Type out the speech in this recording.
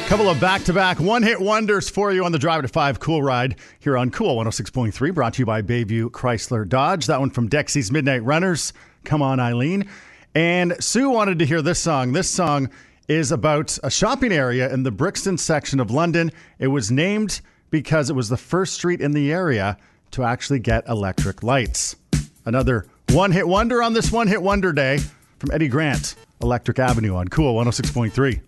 Couple of back-to-back one-hit wonders for you on the Drive to 5 Cool Ride here on Cool 106.3, brought to you by Bayview Chrysler Dodge. That one from Dexy's Midnight Runners, Come On Eileen. And Sue wanted to hear this song. This song is about a shopping area in the Brixton section of London. It was named because it was the first street in the area to actually get electric lights. Another one-hit wonder on this one-hit wonder day from Eddie Grant, Electric Avenue on Cool 106.3.